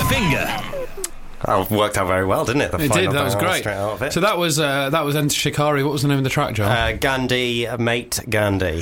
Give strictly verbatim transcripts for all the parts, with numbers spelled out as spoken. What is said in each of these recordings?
finger. Oh, worked out very well, didn't it? The It did, that was great. Straight out of it. So that was uh, that was Enter Shikari. What was the name of the track, John? Uh, Gandhi, mate Gandhi.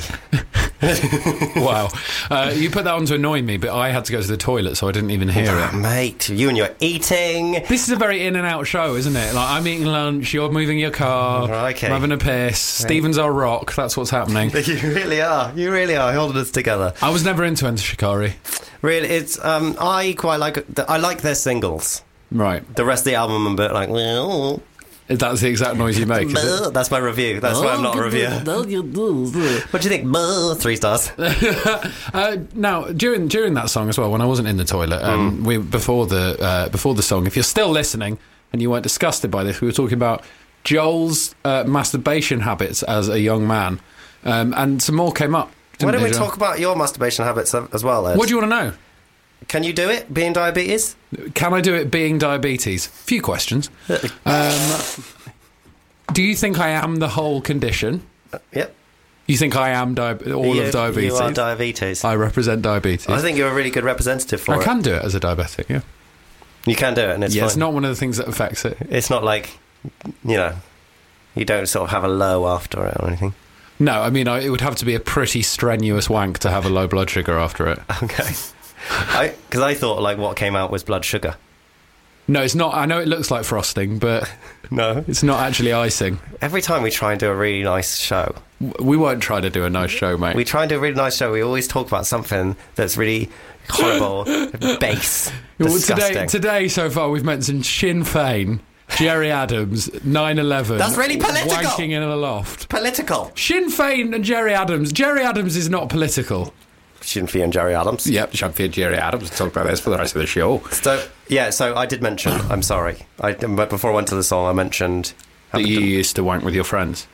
Wow. Uh, you put that on to annoy me, but I had to go to the toilet, so I didn't even hear it. Mate, you and your eating. This is a very in and out show, isn't it? Like, I'm eating lunch, you're moving your car, Okay. I'm having a piss, Stephen's our rock, that's what's happening. You really are. You really are holding us together. I was never into Enter Shikari. Really, it's um, I quite like. The, I like their singles. Right. The rest of the album, I'm a bit like. Well, That's the exact noise you make, is it? that's my review. That's why I'm not a reviewer. What do you think? Buh, Three stars. uh, now, during during that song as well, when I wasn't in the toilet, um, Mm. we before the uh, before the song, if you're still listening and you weren't disgusted by this, we were talking about Joel's uh, masturbation habits as a young man, um, and some more came up. Why don't we Joel? talk about your masturbation habits as well, Ed? What do you want to know? Can you do it, being diabetes? Can I do it being diabetes? Few questions. Um, do you think I am the whole condition? Uh, yep. You think I am di- all you, of diabetes? You are diabetes. I represent diabetes. I think you're a really good representative for I it. can do it as a diabetic, yeah. You can do it, and it's yeah, fine. it's not one of the things that affects it. It's not like, you know, you don't sort of have a low after it or anything. No, I mean, I, it would have to be a pretty strenuous wank to have a low blood sugar after it. Okay. Because I, I thought, like, what came out was blood sugar. No, it's not. I know it looks like frosting, but No. it's not actually icing. Every time we try and do a really nice show, W- We won't try to do a nice show, mate. we try and do a really nice show, we always talk about something that's really horrible, base, Well, disgusting. today, today, so far, we've mentioned Sinn Féin, Jerry Adams, nine eleven. That's really political. Wanking in a loft. Political. Sinn Féin and Jerry Adams. Jerry Adams is not political. Sinn Féin and Jerry Adams. Yep, Sinn Féin, Jerry Adams. Talk about this for the rest of the show. So, yeah, so I did mention, I'm sorry, I, but before I went to the song, I mentioned... That you used to wank with your friends.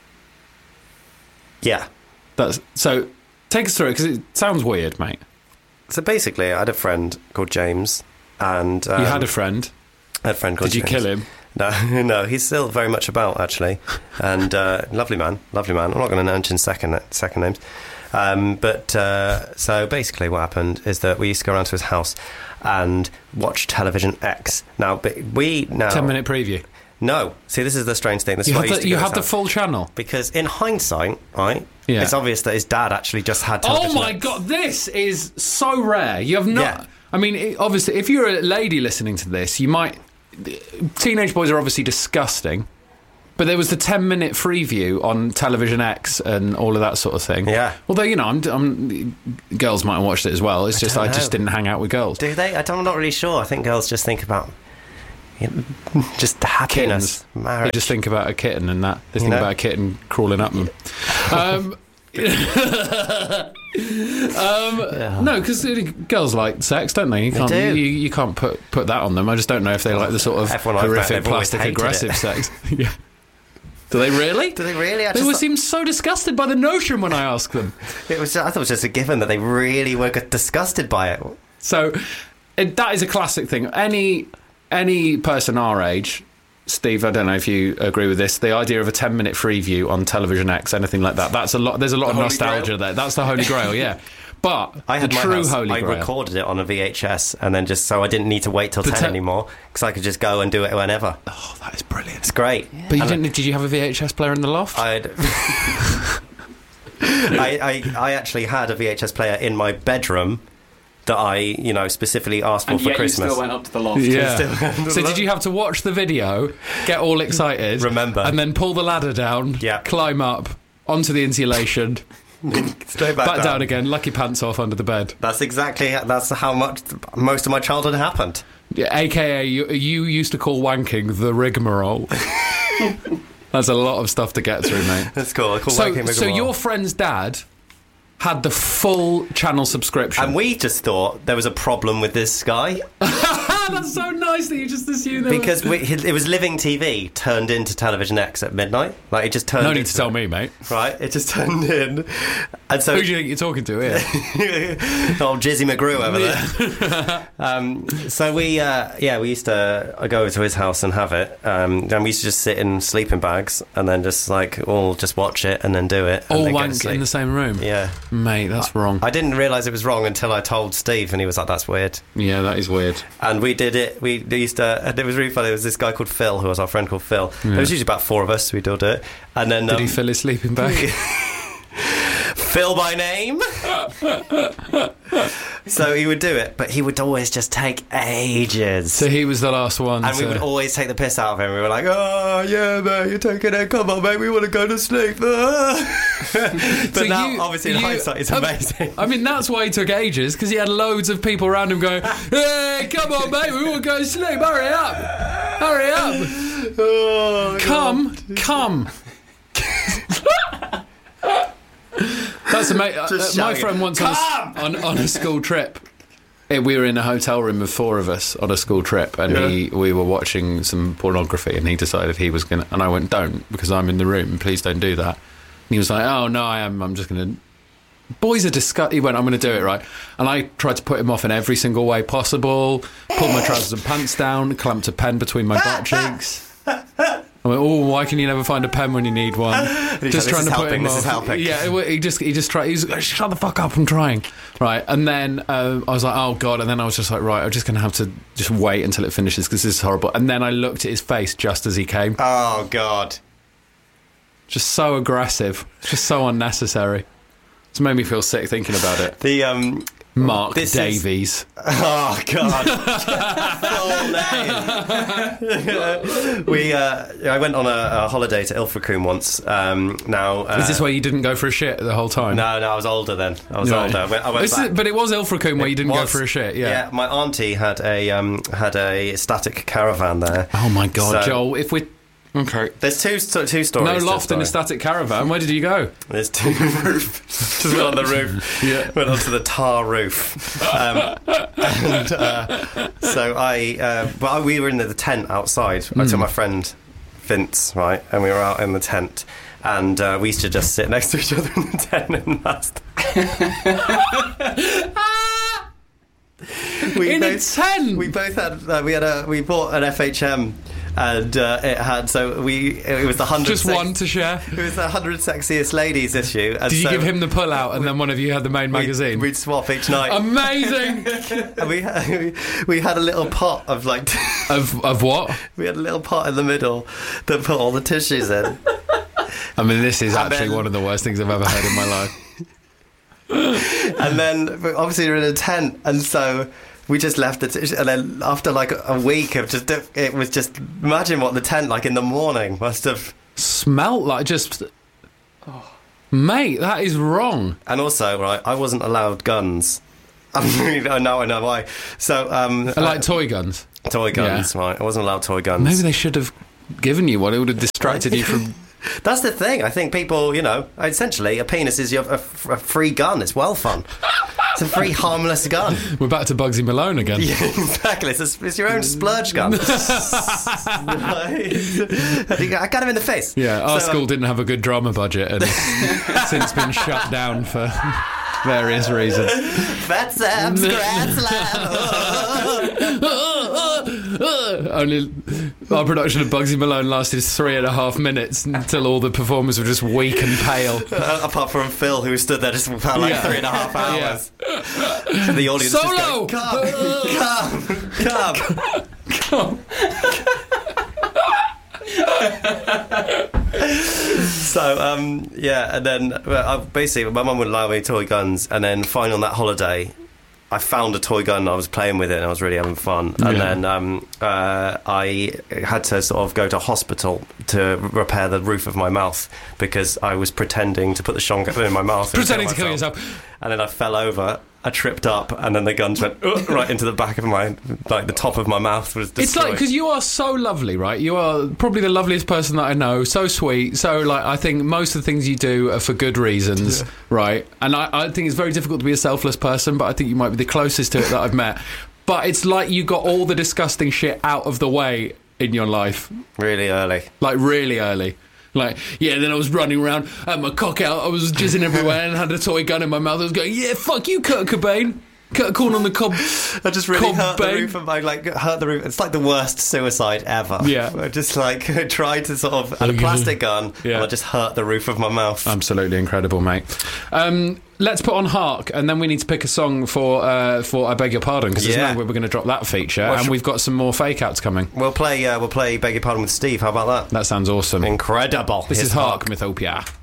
Yeah. That's so. Take us through it because it sounds weird, mate. So basically, I had a friend called James, and... Um, You had a friend. I had a friend called Did you James. kill him? No, no, he's still very much about, actually. And uh, lovely man, lovely man. I'm not going to mention second second names. Um, but uh, so basically what happened is that we used to go around to his house and watch Television X. Now, but we now... Ten minute preview. No. See, this is the strange thing. This You is had why I used the, to you go to had his the house. full channel. Because in hindsight, right, Yeah. it's obvious that his dad actually just had Oh Television my X. god, this is so rare. You have not. Yeah. I mean, it, obviously, if you're a lady listening to this, you might. Teenage boys are obviously disgusting, but there was the ten minute free view on Television X and all of that sort of thing. Yeah. Although, you know, I'm, I'm, girls might have watched it as well. It's just don't I just know. didn't hang out with girls. Do they? I don't, I'm not really sure. I think girls just think about you know, just happiness, Kittens. marriage. They just think about a kitten and that. They You think know? about a kitten crawling up them. um, um, no, because girls like sex, don't they? You can't, do. You, you can't put put that on them. I just don't know if they like the sort of Everyone I've met, horrific, they've always plastic, hated aggressive it. sex. Yeah. Do they really? Do they really? I They just always thought- seem so disgusted by the notion when I ask them. it was. I thought it was just a given that they really were disgusted by it. So it, that is a classic thing. Any any person our age, Steve, I don't know if you agree with this. The idea of a ten minute free view on Television X, anything like that. That's a lot. There's a lot of Holy nostalgia Grail. there. That's the Holy Grail. Yeah. But I had the my true house, Holy I Grail. recorded it on a V H S, and then just so I didn't need to wait till The ten te- anymore because I could just go and do it whenever. Oh, that is brilliant. It's great. But you And didn't? Did you have a V H S player in the loft? I'd I, I I actually had a V H S player in my bedroom that I, you know, specifically asked for And for yet Christmas. you still went up to the loft. Yeah. So did you have to watch the video, get all excited, Remember. and then pull the ladder down, Yeah. climb up onto the insulation, Stay back, back down. down again, lucky pants off under the bed? That's exactly that's how much most of my childhood happened. Yeah, A K A you, you used to call wanking the rigmarole. That's a lot of stuff to get through, mate. That's cool. I call So, wanking so rigmarole. your friend's dad had the full channel subscription. And we just thought there was a problem with this guy That's so nice that you just assumed there because we, it was Living T V turned into Television X at midnight. Like it just turned. no need into to tell me, mate. Right, it just turned in, and so Who do you think you're talking to here? old Jizzy McGrew over there. um, so we, uh, yeah, we used to uh, go over to his house and have it. Um, and we used to just sit in sleeping bags and then just like all just watch it and then do it. And All then go to wank sleep. in the same room? Yeah, Mate, that's wrong. I didn't realise it was wrong until I told Steve, and he was like, "That's weird." Yeah, that is weird. And we we did it. We used to. And it was really funny. There was this guy called Phil, who was our friend called Phil. Yeah. There was usually about four of us. We'd all do it. And then Did um, he fill his sleeping bag? Phil by name. So he would do it, but he would always just take ages. So he was the last one. And to... we would always take the piss out of him. We were like, oh, yeah, mate, you're taking it. Come on, mate, we want to go to sleep. but So now, you- obviously, in you- hindsight, it's I- amazing. I mean, that's why he took ages, because he had loads of people around him going, hey, come on, mate, we want to go to sleep. Hurry up. Hurry up. Oh, Come, come. That's amazing. Uh, Just my shouting, friend once on a, on, on a school trip. eh, We were in a hotel room with four of us on a school trip, and Yeah. he we were watching some pornography, and he decided he was gonna. And I went, "Don't, because I'm in the room. Please don't do that." And he was like, "Oh no, I am. I'm just gonna." Boys are disgusting. He went, "I'm going to do it, right?" And I tried to put him off in every single way possible. Pulled my trousers and pants down, clamped a pen between my butt cheeks. I went, "Oh, why can you never find a pen when you need one?" he's Just like, trying "This to is put helping, him this off. is helping." Yeah, it- he just he just tried. He was like, "Shut the fuck up! I'm trying." Right, and then um, I was like, "Oh god!" And then I was just like, "Right, I'm just going to have to just wait until it finishes because this is horrible." And then I looked at his face just as he came, Oh, God. just so aggressive, just so unnecessary. It's made me feel sick thinking about it. The, um... Mark This is- Davies. Oh, God. Full name. we, uh... I went on a, a holiday to Ilfracombe once. Um, now... Uh, Is this why you didn't go for a shit the whole time? No, no, I was older then. I was Right. older. I went, I went This is- back. but it was Ilfracombe where you didn't go Was- for a shit. Yeah. my auntie had a um, had a static caravan there. Oh my god, So- Joel! If we okay, There's two sto- two stories. no to loft the in a story. static caravan. Where did you go? There's two roof. Just went on the roof. Yeah. Went onto the tar roof. Um, and uh, so I, uh, well, we were in the tent outside. I took my friend Vince, right, and we were out in the tent. And uh, we used to just sit next to each other in the tent and must. we In a tent? We both had. Uh, we had a. We bought an F H M, and uh, it had. So we. It was the hundred. Just one to share. It was the hundred sexiest ladies issue. And Did you so give him the pull out, and then one of you had the main we'd- magazine? We'd swap each night. Amazing. and we, had, we we had a little pot of like. of of what? we had a little pot in the middle that put all the tissues in. I mean, this is And actually then- one of the worst things I've ever heard in my life. And then obviously we're in a tent, and so we just left the tissue. And then after like a week of just, it was just, imagine what the tent like in the morning must have. Smelt like just. Mate, that is wrong. And also, right, I wasn't allowed guns. I mean, now I know why. So, um, I like toy guns. uh, toy guns, right? I wasn't allowed toy guns. Maybe they should have given you one. It would have distracted you from. That's the thing. I think people, you know, essentially, a penis is your, a, a free gun. It's well fun. It's a free, harmless gun. We're back to Bugsy Malone again. Yeah, exactly. It's, a, it's your own splurge gun. I got him in the face. Yeah, our So, um, school didn't have a good drama budget and it's since been shut down for various reasons. Fat Sam's Grand Slam. Only our production of Bugsy Malone lasted three and a half minutes until all the performers were just weak and pale. Uh, apart from Phil, who stood there just for like Yeah. three and a half hours. And the audience Solo! just going, come, come, come. So, um, yeah, and then well, I, basically my mum would allow me toy guns, and then finally on that holiday, I found a toy gun, I was playing with it, and I was really having fun. And Yeah. then um, uh, I had to sort of go to hospital to repair the roof of my mouth because I was pretending to put the shotgun in my mouth. and Pretending to kill myself. yourself. And then I fell over, I tripped up, and then the guns went "Ugh," right into the back of my, like the top of my mouth was destroyed. It's like, because you are so lovely, right? You are probably the loveliest person that I know. So sweet. So, like, I think most of the things you do are for good reasons, right? And I, I think it's very difficult to be a selfless person, but I think you might be the closest to it that I've met. But it's like you got all the disgusting shit out of the way in your life, really early. like really early. Like, yeah, then I was running around, had my cock out, I was jizzing everywhere and had a toy gun in my mouth. I was going, yeah, fuck you, Kurt Cobain. Cut a corner on the cob. I just really cob hurt bang. the roof of my like hurt the roof. It's like the worst suicide ever. Yeah. I just like tried to sort of had a plastic gun Yeah. and I just hurt the roof of my mouth. Absolutely incredible, mate. Um, let's put on Hark, and then we need to pick a song for uh, for I Beg Your Pardon, because there's Yeah. no way we're going to drop that feature, Well, and sh- we've got some more fake outs coming. We'll play. Uh, we'll play. Beg Your Pardon with Steve. How about that? That sounds awesome. Incredible. This Here's is Hark, Mythopia.